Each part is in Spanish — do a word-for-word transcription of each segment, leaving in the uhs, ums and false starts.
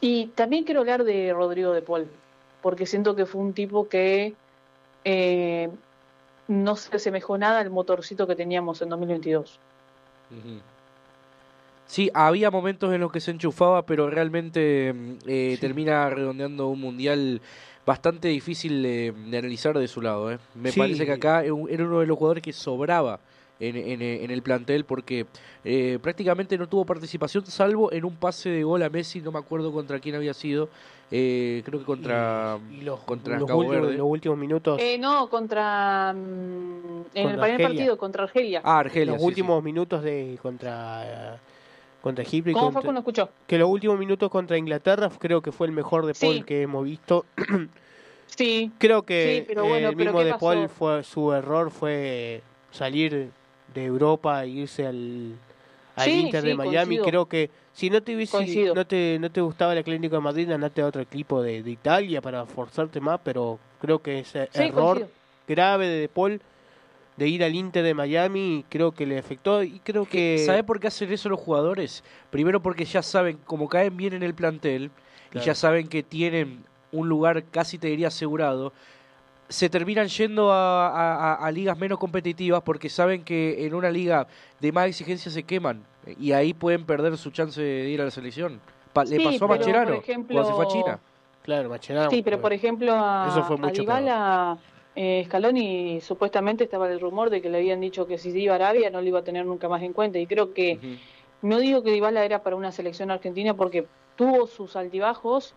Y también quiero hablar de Rodrigo de Paul, porque siento que fue un tipo que eh, no se asemejó nada al motorcito que teníamos en dos mil veintidós. Uh-huh. Sí, había momentos en los que se enchufaba, pero realmente eh, Sí. termina redondeando un mundial bastante difícil de, de analizar de su lado. ¿eh? Me parece que Sí, acá era uno de los jugadores que sobraba en, en, en el plantel porque eh, prácticamente no tuvo participación, salvo en un pase de gol a Messi, no me acuerdo contra quién había sido, eh, creo que y, contra, y los, contra los, Cabo últimos, Verde. los últimos minutos Eh, no, contra... mm, en el contra primer Argelia. partido, contra Argelia. Ah, Argelia, Los sí, sí. últimos minutos de contra, contra Egipto y ¿Cómo fue contra, cuando escuchó? que los últimos minutos contra Inglaterra creo que fue el mejor de Paul Sí, que hemos visto. sí, Creo sí, que pero eh, bueno, el pero mismo ¿qué de Paul pasó? fue su error fue salir de Europa e irse al, al Sí, Inter de sí, Miami. coincido, Creo que si no te hubiese, coincido. no te no te gustaba el Atlético de Madrid, andate a otro equipo de, de Italia para forzarte más, pero creo que ese Sí, error coincido. grave de De Paul de ir al Inter de Miami creo que le afectó y creo Es que, que ¿sabe por qué hacen eso los jugadores? Primero porque ya saben, como caen bien en el plantel, y ya claro, saben que tienen un lugar casi te diría asegurado, se terminan yendo a, a- a- a ligas menos competitivas porque saben que en una liga de más exigencia se queman y ahí pueden perder su chance de ir a la selección. Pa- le Sí, pasó a pero por Mascherano cuando se fue a ejemplo, China. claro, Mascherano sí, pero fue, por ejemplo eso a, fue a mucho peor. Dybala, eh, Scaloni supuestamente estaba el rumor de que le habían dicho que si se iba a Arabia no lo iba a tener nunca más en cuenta. Y creo que, Ujú. no digo que Dybala era para una selección argentina porque tuvo sus altibajos,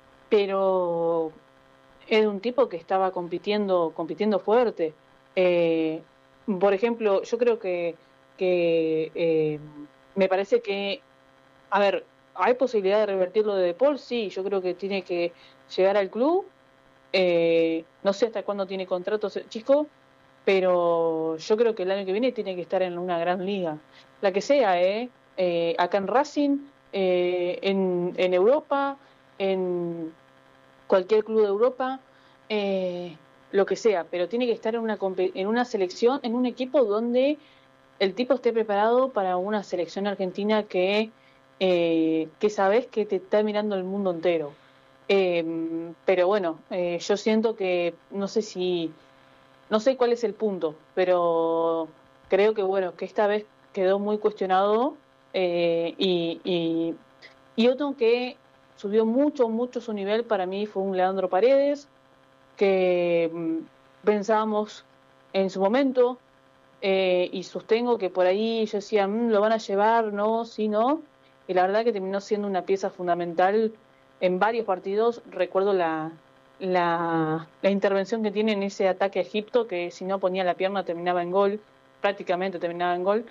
pero era un tipo que estaba compitiendo, compitiendo fuerte. Eh, por ejemplo, yo creo que, que eh, me parece que, a ver, ¿hay posibilidad de revertir lo de De Paul? Sí, yo creo que tiene que llegar al club. Eh, no sé hasta cuándo tiene contrato ese chico, pero yo creo que el año que viene tiene que estar en una gran liga. La que sea, ¿eh? Eh, acá en Racing, eh, en, en Europa, en cualquier club de Europa, eh, lo que sea, pero tiene que estar en una, en una selección, en un equipo donde el tipo esté preparado para una selección argentina que, eh, que sabes que te está mirando el mundo entero. Eh, pero bueno, eh, yo siento que no sé si, no sé cuál es el punto, pero creo que bueno, que esta vez quedó muy cuestionado eh, y, y, y otro que subió mucho, mucho su nivel para mí fue un Leandro Paredes, que mm, pensábamos en su momento eh, y sostengo que por ahí yo decía, "Mm, lo van a llevar, no, sí, no", y la verdad que terminó siendo una pieza fundamental en varios partidos. Recuerdo la, la, la intervención que tiene en ese ataque a Egipto, que si no ponía la pierna terminaba en gol, prácticamente terminaba en gol.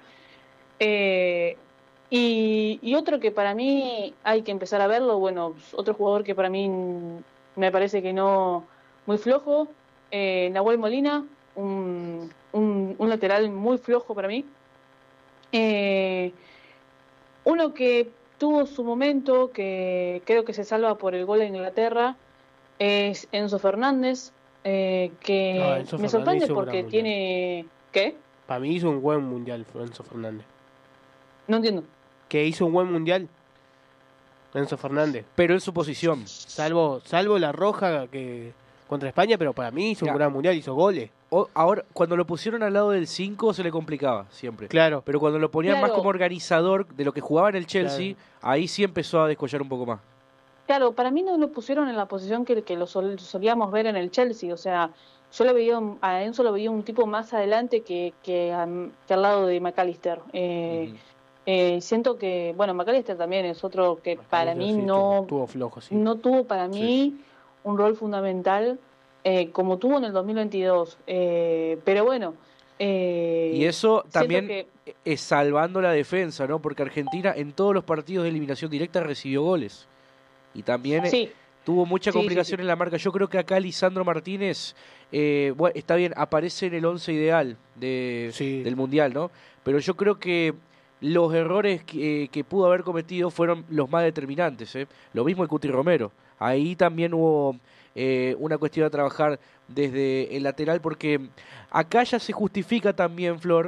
Eh, y, y otro que para mí hay que empezar a verlo, bueno, otro jugador que para mí me parece que no, muy flojo, eh, Nahuel Molina, un, un, un lateral muy flojo para mí. Eh, uno que tuvo su momento, que creo que se salva por el gol de Inglaterra, es Enzo Fernández, eh, No, que Enzo me Fernández sorprende hizo un gran porque mundial. tiene... ¿Qué? Para mí hizo un buen mundial Enzo Fernández. No entiendo. Que hizo un buen mundial Enzo Fernández. Pero en su posición. Salvo, salvo la roja que contra España, pero para mí hizo un Mira, gran mundial, hizo goles. o- ahora, cuando lo pusieron al lado del cinco se le complicaba siempre. Claro, Pero cuando lo ponían más como Claro, organizador de lo que jugaba en el claro. Chelsea, ahí sí empezó a descollar un poco más. claro, para mí no lo pusieron en la posición que, que lo sol- solíamos ver en el Chelsea. O sea, yo lo veía, un- a Enzo lo veía un tipo más adelante que, que, am- que al lado de McAllister. Eh, Ujú. eh, siento que, bueno, McAllister también es otro que para Macalister mí sí estuvo, no, estuvo flojo, sí. no tuvo para Sí. mí un rol fundamental eh, como tuvo en el dos mil veintidós. Eh, pero bueno, Y eh, eso siento también que es salvando la defensa, ¿no? Porque Argentina en todos los partidos de eliminación directa recibió goles. Y también eh, sí, tuvo mucha sí, sí, complicación sí. en la marca. Yo creo que acá Lisandro Martínez, eh, bueno, está bien, aparece en el once ideal de, Sí, del Mundial, ¿no? Pero yo creo que los errores que, eh, que pudo haber cometido fueron los más determinantes, ¿eh? Lo mismo el Cuti Romero. Ahí también hubo eh, una cuestión a trabajar desde el lateral, porque acá ya se justifica también, Flor,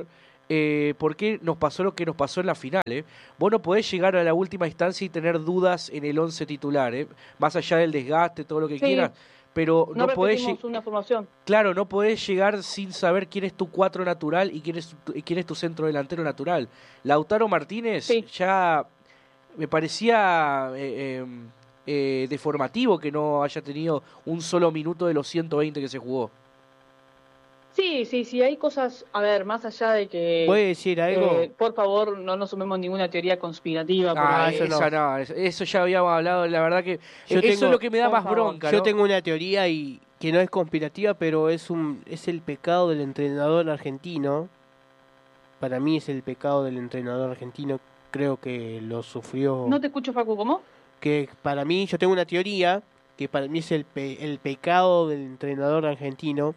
eh, por qué nos pasó lo que nos pasó en la final. ¿eh? Vos no podés llegar a la última instancia y tener dudas en el once titular, ¿eh? Más allá del desgaste, todo lo que Sí, quieras, pero no no podés... repetimos una formación. Claro, no podés llegar sin saber quién es tu cuatro natural y quién es tu, quién es tu centro delantero natural. Lautaro Martínez Sí. ya me parecía eh, eh, eh, deformativo que no haya tenido un solo minuto de los ciento veinte que se jugó. Sí, sí, sí, hay cosas, a ver, más allá de que, ¿Puede decir algo? eh, por favor, no nos sumemos ninguna teoría conspirativa. Ah, porque- eso no. esa no, eso, eso ya habíamos hablado, la verdad que Yo eso tengo- es lo que me da por más favor, bronca, Yo ¿no? tengo una teoría y que no es conspirativa, pero es un es el pecado del entrenador argentino. Para mí es el pecado del entrenador argentino. Creo que lo sufrió. No te escucho, Facu, ¿cómo? Que para mí, yo tengo una teoría que para mí es el, pe- el pecado del entrenador argentino.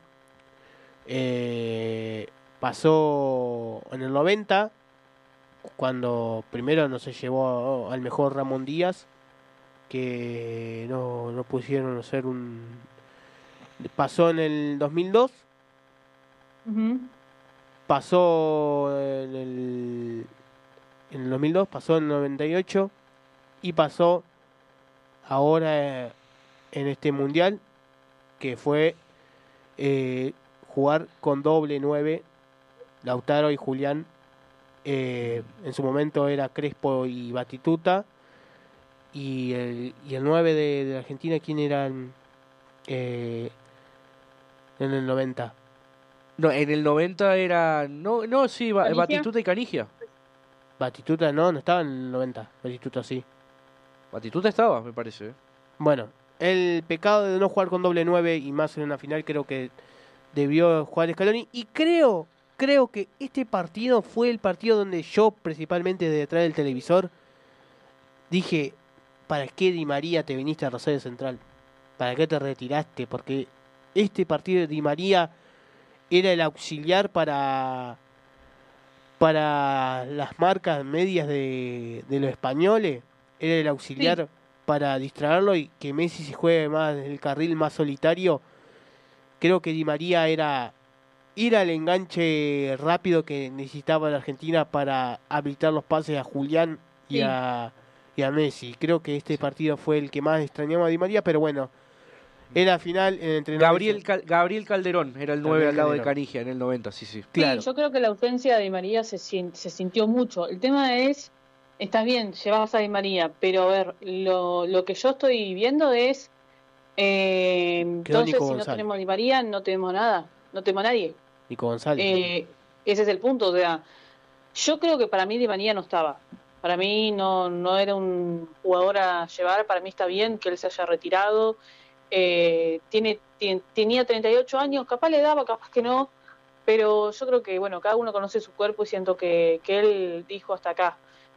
Eh, pasó en el noventa, cuando primero no se llevó al mejor Ramón Díaz, que no, no pusieron hacer un... Pasó en el dos mil dos, Ujú. pasó en el, en el dos mil dos, pasó en el noventa y ocho y pasó ahora eh, en este mundial, que fue eh, jugar con doble nueve, Lautaro y Julián. Eh, en su momento era Crespo y Batistuta. Y el, y el nueve de, de Argentina, ¿quién eran eh, en el noventa? No, en el noventa era... No, no sí, Ba- ¿Canigia? Batistuta y Canigia. Batistuta no, no estaba en el noventa. Batistuta sí. Batistuta estaba, me parece. ¿eh? Bueno, el pecado de no jugar con doble nueve y más en una final, creo que debió jugar Scaloni. Y creo, creo que este partido fue el partido donde yo, principalmente de detrás del televisor, dije, ¿para qué Di María te viniste a Rosario Central? ¿Para qué te retiraste? Porque este partido de Di María era el auxiliar para para las marcas medias de, de los españoles. Era el auxiliar Sí. para distraerlo y que Messi se juegue más el carril más solitario. Creo que Di María era era el enganche rápido que necesitaba la Argentina para habilitar los pases a Julián y Sí. a y a Messi. Creo que este partido fue el que más extrañaba a Di María, pero bueno, en la final el entrenador Gabriel, hizo- Cal- Gabriel Calderón era el nueve Gabriel al lado de Calderón. Canigia en el noventa, sí, sí. Claro. Sí, yo creo que la ausencia de Di María se, sien- se sintió mucho. El tema es, está bien, llevabas a Di María, pero a ver, lo, lo que yo estoy viendo es, eh, Quedó entonces Nico si no González. tenemos Di María, no tenemos nada, no tenemos a nadie. Nico González. Eh, ese es el punto, o sea, yo creo que para mí Di María no estaba. Para mí no, no era un jugador a llevar, para mí está bien que él se haya retirado. Eh, tiene, tien- tenía treinta y ocho años, capaz le daba, capaz que no, pero yo creo que, bueno, cada uno conoce su cuerpo y siento que, que él dijo hasta acá.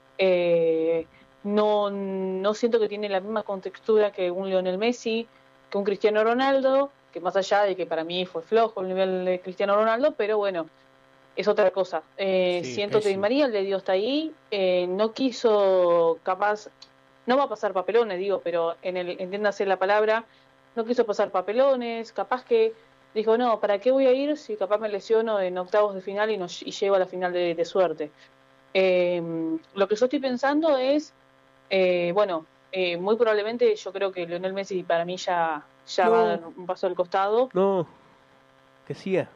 Eh, no, no siento que tiene la misma contextura que un Lionel Messi, que un Cristiano Ronaldo, que más allá de que para mí fue flojo el nivel de Cristiano Ronaldo, pero bueno, es otra cosa. Eh, Sí, siento que Di pésimo. María le dio hasta ahí, eh, no quiso, capaz, no va a pasar papelones, digo, pero en el, entiéndase la palabra, no quiso pasar papelones, capaz que dijo, no, ¿para qué voy a ir si capaz me lesiono en octavos de final y, no, y llego a la final de, de suerte? Eh, lo que yo estoy pensando es, eh, bueno, eh, muy probablemente yo creo que Lionel Messi para mí ya, ya No. va a dar un paso al costado. No, que siga.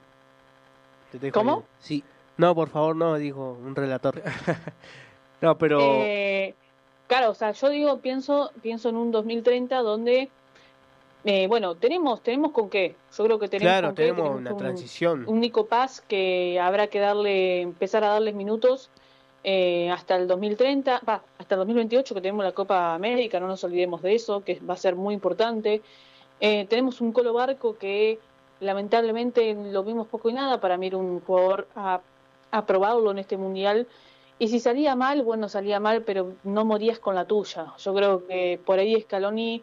Te dejo ¿Cómo? ahí. Sí. No, por favor, no, dijo un relator. No, pero... Eh, claro, o sea, yo digo, pienso, pienso en un dos mil treinta donde, eh, bueno, tenemos, tenemos con qué. Yo creo que tenemos Claro, con qué. tenemos Tenemos una un, transición. un Nico Paz que habrá que darle, empezar a darles minutos eh, hasta el dos mil treinta, va, hasta el dos mil veintiocho que tenemos la Copa América, no nos olvidemos de eso, que va a ser muy importante. Eh, tenemos un Colo Barco que lamentablemente lo vimos poco y nada, para mí era un jugador a, a probarlo en este mundial. Y si salía mal, bueno, salía mal, pero no morías con la tuya. Yo creo que por ahí Scaloni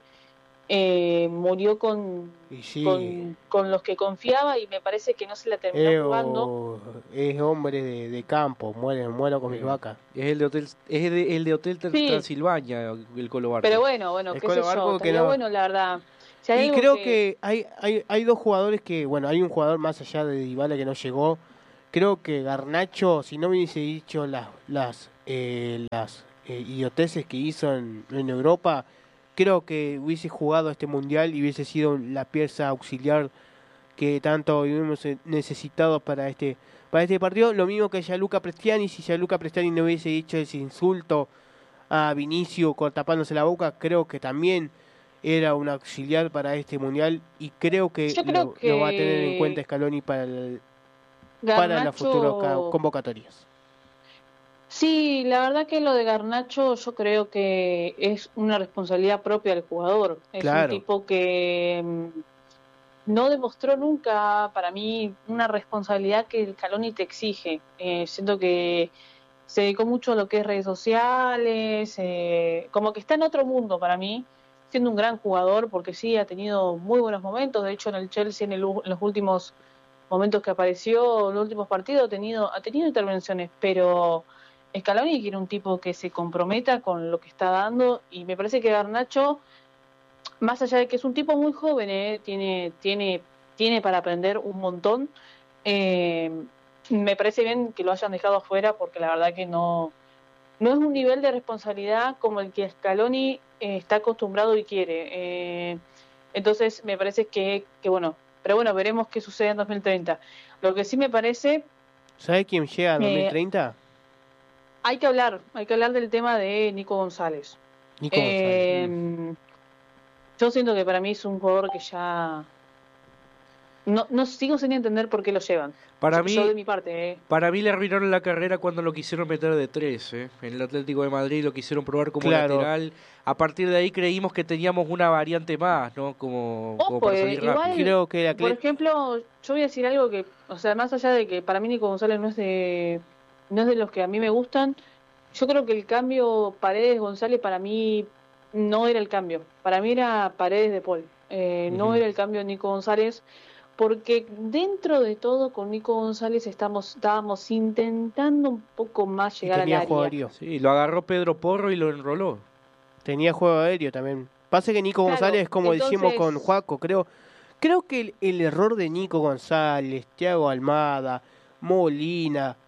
eh, murió con, Y sí, con, con los que confiaba y me parece que no se la terminó es, jugando. o- es hombre de, de campo, muere, muero con mis vacas. Es el de Hotel, es de- el de Hotel Tran- Sí. Transilvania, el Colo Barco. Pero bueno, bueno, El qué Colo sé Barco yo, que estaría no- bueno, la verdad. Si hay Y algo creo que, hay, hay, hay dos jugadores que, bueno, hay un jugador más allá de Dybala que no llegó, creo que Garnacho, si no hubiese dicho las las eh, las eh, idioteces que hizo en, en Europa, creo que hubiese jugado este mundial y hubiese sido la pieza auxiliar que tanto hemos necesitado para este para este partido. Lo mismo que Gianluca Prestiani, si Gianluca Prestiani no hubiese dicho ese insulto a Vinicio tapándose la boca, creo que también era un auxiliar para este mundial y creo que, Yo creo lo, que lo va a tener en cuenta Scaloni para el, para las futuras Garnacho, convocatorias. sí, la verdad que lo de Garnacho yo creo que es una responsabilidad propia del jugador. Es un Claro, tipo que mm, no demostró nunca para mí una responsabilidad que el Scaloni te exige. Eh, siento que se dedicó mucho a lo que es redes sociales, eh, como que está en otro mundo para mí, siendo un gran jugador, porque sí, ha tenido muy buenos momentos. De hecho, en el Chelsea, en, el, en los últimos momentos que apareció, en los últimos partidos, ha tenido, ha tenido intervenciones, pero Scaloni quiere un tipo que se comprometa con lo que está dando, y me parece que Garnacho, más allá de que es un tipo muy joven, eh, tiene, tiene, tiene para aprender un montón. Eh, Me parece bien que lo hayan dejado afuera, porque la verdad que no, no es un nivel de responsabilidad como el que Scaloni eh, está acostumbrado y quiere. Eh, entonces me parece que, que bueno, pero bueno, veremos qué sucede en dos mil treinta. Lo que sí me parece, ¿sabe quién llega a eh, dos mil treinta? hay que hablar, hay que hablar del tema de Nico González. Nico González. Mm. Eh, yo siento que para mí es un jugador que ya no, no sigo sin entender por qué lo llevan. Para Yo, yo mí, de mi parte, eh. para mí le arruinaron la carrera cuando lo quisieron meter de tres, ¿eh? En el Atlético de Madrid lo quisieron probar como Claro, lateral. A partir de ahí creímos que teníamos una variante más, ¿no? Como, como Ojo, para eh, salir rápido. igual, creo que el por Atlético... ejemplo, yo voy a decir algo que, o sea, más allá de que para mí Nico González no es de, no es de los que a mí me gustan, yo creo que el cambio Paredes-González para mí no era el cambio. Para mí era Paredes de Paul. Eh, no Uh-huh. era el cambio de Nico González, porque dentro de todo con Nico González estamos, estábamos intentando un poco más Y llegar al tenía juego área. aéreo. Sí, lo agarró Pedro Porro y lo enroló. Tenía juego aéreo también. Pasa que Nico Claro, González, como decimos con entonces, Juaco, creo, creo que el, el error de Nico González, Thiago Almada, Molina,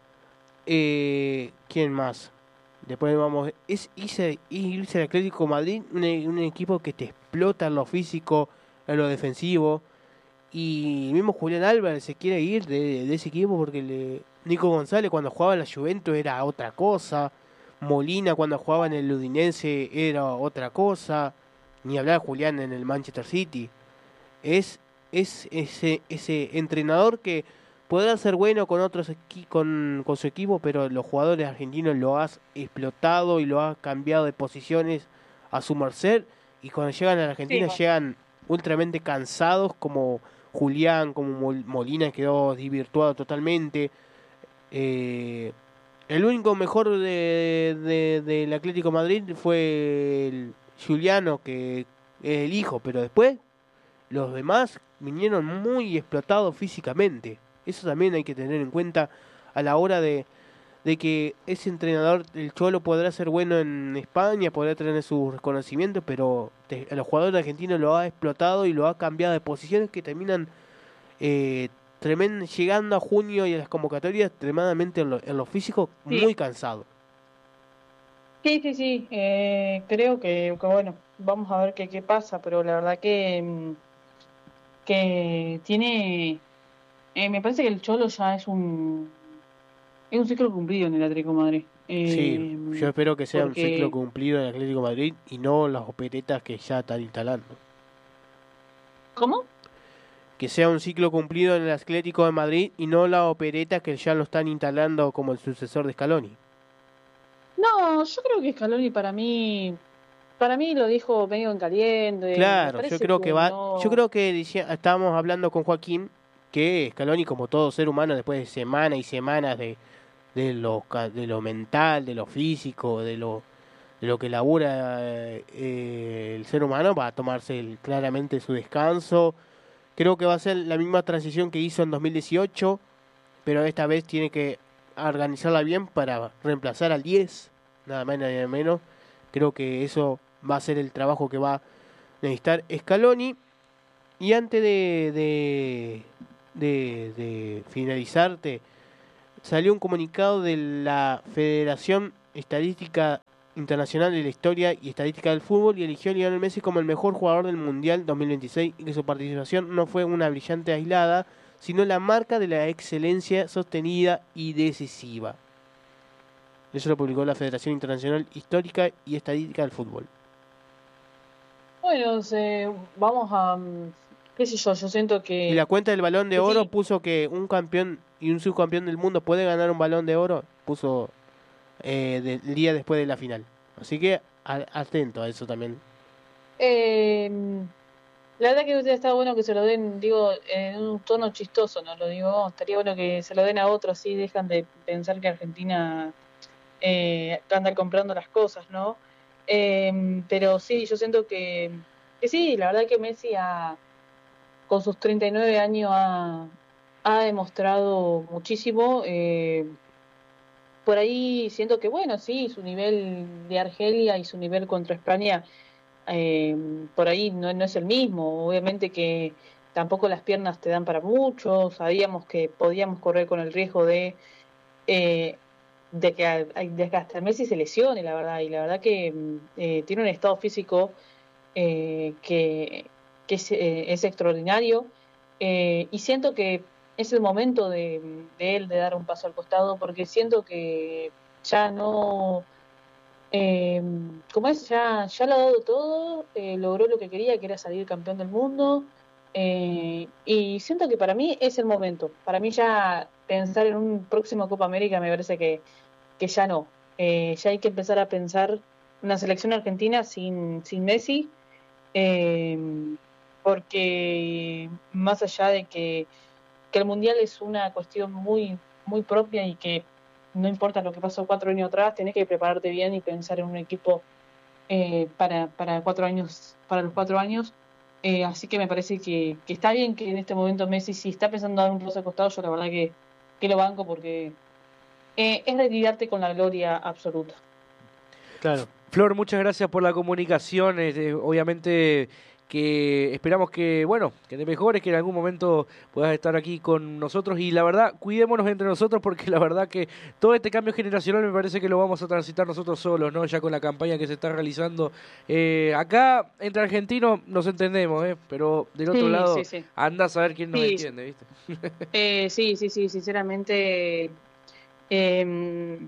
eh, ¿quién más? Después vamos, es irse, irse al Atlético de Madrid, un, un equipo que te explota en lo físico, en lo defensivo. Y mismo Julián Álvarez se quiere ir de, de ese equipo porque le, Nico González cuando jugaba en la Juventus era otra cosa. Molina cuando jugaba en el Udinese era otra cosa. Ni hablar Julián en el Manchester City. Es, es ese, ese entrenador que podrá ser bueno con otros equi con, con su equipo, pero los jugadores argentinos lo has explotado y lo has cambiado de posiciones a su merced. Y cuando llegan a la sí, Argentina llegan ultramente cansados, como Julián, como Molina quedó desvirtuado totalmente. Eh, el único mejor de, de, del Atlético de Madrid fue el Giuliano, que es el hijo, pero después los demás vinieron muy explotados físicamente. Eso también hay que tener en cuenta a la hora de, de que ese entrenador, el Cholo, podrá ser bueno en España, podrá tener sus reconocimientos, pero te, a los jugadores argentinos lo ha explotado y lo ha cambiado de posiciones que terminan eh, tremend, llegando a junio y a las convocatorias tremendamente en lo, en lo físico sí. muy cansado. Sí, sí, sí, eh, creo que, que, bueno, vamos a ver qué, qué pasa, pero la verdad que, que tiene, eh, me parece que el Cholo ya es un, es un ciclo cumplido en el Atlético de Madrid. Sí, Eh, yo espero que sea un ciclo porque, cumplido en el Atlético de Madrid y no las operetas que ya están instalando. ¿cómo? Que sea un ciclo cumplido en el Atlético de Madrid y no la opereta que ya lo están instalando como el sucesor de Scaloni. No, yo creo que Scaloni para mí, para mí lo dijo medio en caliente. Me Claro, yo parece creo que que va, no. yo creo que decía- estábamos hablando con Joaquín que Scaloni, como todo ser humano, después de semanas y semanas de, de lo ca- de lo mental, de lo físico, de lo de lo que labura eh, eh, el ser humano, va a tomarse el- claramente su descanso. Creo que va a ser la misma transición que hizo en dos mil dieciocho, pero esta vez tiene que organizarla bien para reemplazar al diez, nada más y nada menos. Creo que eso va a ser el trabajo que va a necesitar Scaloni. Y antes de, de, de, de finalizarte, salió un comunicado de la Federación Estadística Internacional de la Historia y Estadística del Fútbol y eligió a Lionel Messi como el mejor jugador del Mundial dos mil veintiséis y que su participación no fue una brillante aislada, sino la marca de la excelencia sostenida y decisiva. Eso lo publicó la Federación Internacional Histórica y Estadística del Fútbol. Bueno, se, vamos a... qué sé yo, yo siento que... Y la cuenta del Balón de que Oro sí. puso que un campeón y un subcampeón del mundo puede ganar un Balón de Oro, puso eh, del día después de la final. Así que a, atento a eso también. Eh, la verdad que está bueno que se lo den, digo, en un tono chistoso, ¿no? Lo digo, estaría bueno que se lo den a otros, así dejan de pensar que Argentina eh, anda comprando las cosas, ¿no? Eh, pero sí, yo siento que, que sí, la verdad que Messi ha, con sus treinta y nueve años ha, ha demostrado muchísimo. Eh, por ahí siento que, bueno, sí, su nivel de Argelia y su nivel contra España, eh, por ahí no, no es el mismo. Obviamente que tampoco las piernas te dan para mucho. Sabíamos que podíamos correr con el riesgo de, eh, de, que, a- de que hasta Messi se lesione, la verdad. Y la verdad que eh, tiene un estado físico eh, que, que es, eh, es extraordinario. Eh, y siento que es el momento de, de él de dar un paso al costado, porque siento que ya no, eh, como es, ya, ya lo ha dado todo, eh, logró lo que quería, que era salir campeón del mundo, eh, y siento que para mí es el momento. Para mí ya pensar en un próximo Copa América me parece que, que ya no. Eh, ya hay que empezar a pensar una selección argentina sin, sin Messi, eh, porque más allá de que, que el Mundial es una cuestión muy, muy propia y que no importa lo que pasó cuatro años atrás, tenés que prepararte bien y pensar en un equipo eh, para, para cuatro años, para los cuatro años. Eh, así que me parece que, que está bien que en este momento Messi, si está pensando dar un paso al costado, yo la verdad que, que lo banco porque eh, es retirarte con la gloria absoluta. Claro. Flor, muchas gracias por la comunicación. Este, obviamente que esperamos que, bueno, que te mejores, que en algún momento puedas estar aquí con nosotros. Y la verdad, cuidémonos entre nosotros porque la verdad que todo este cambio generacional me parece que lo vamos a transitar nosotros solos, ¿no? Ya con la campaña que se está realizando. Eh, acá, entre argentinos, nos entendemos, ¿eh? Pero del otro Sí, lado, sí, sí. anda a saber quién nos Sí, entiende, ¿viste? eh, sí, sí, sí, sinceramente eh,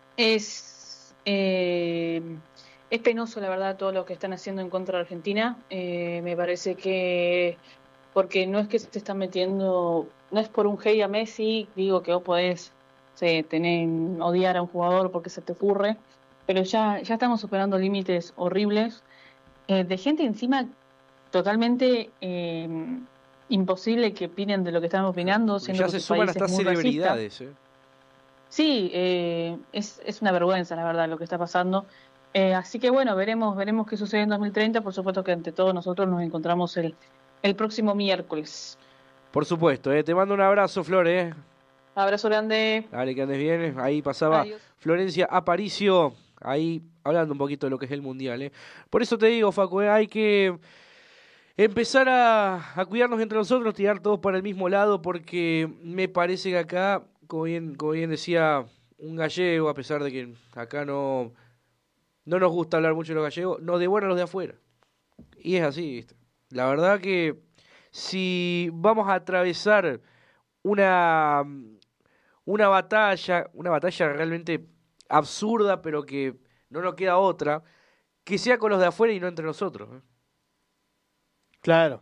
es, eh, es penoso, la verdad, todo lo que están haciendo en contra de Argentina. Eh, me parece que, porque no es que se están metiendo, no es por un hate a Messi, digo que vos podés sí, tener, odiar a un jugador porque se te ocurre, pero ya, ya estamos superando límites horribles, eh, de gente encima totalmente eh, imposible que opinen de lo que estamos opinando, Porque siendo ya que se su suman país es hasta muy racista. celebridades, ¿eh? Sí, eh, es, es una vergüenza, la verdad, lo que está pasando. Eh, así que bueno, veremos, veremos qué sucede en dos mil treinta. Por supuesto que ante todos nosotros nos encontramos el, el próximo miércoles. Por supuesto, ¿eh? Te mando un abrazo, Flor, ¿eh? Abrazo grande. Dale, que andes bien. Ahí pasaba Adiós. Florencia Aparicio, ahí hablando un poquito de lo que es el Mundial, ¿eh? Por eso te digo, Facu, ¿eh? Hay que empezar a, a cuidarnos entre nosotros, tirar todos para el mismo lado, porque me parece que acá, como bien, como bien decía un gallego, a pesar de que acá no, no nos gusta hablar mucho de los gallegos, nos devoran los de afuera. Y es así, ¿viste? La verdad que si vamos a atravesar una, una batalla, una batalla realmente absurda, pero que no nos queda otra, que sea con los de afuera y no entre nosotros, ¿eh? Claro.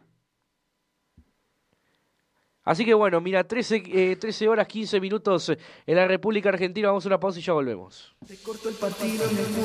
Así que bueno, mira, trece, eh, trece horas quince minutos en la República Argentina. Vamos a una pausa y ya volvemos. Se cortó el partido en el